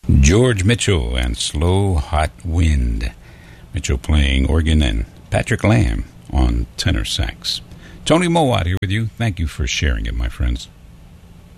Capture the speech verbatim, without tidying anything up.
George Mitchell and Slow Hot Wind. Mitchell playing organ and Patrick Lamb on tenor sax. Tony Mowat here with you. Thank you for sharing it, my friends.